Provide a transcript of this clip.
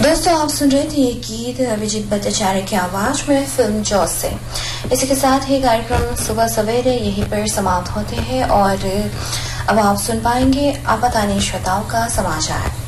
दोस्तों, आप सुन रहे थे ये गीत विजित भट्टाचार्य की आवाज में फिल्म जॉस से। इसी के साथ ही कार्यक्रम सुबह सवेरे यहीं पर समाप्त होते हैं और अब आप सुन पाएंगे आपातकालीन श्रोताओं का समाचार।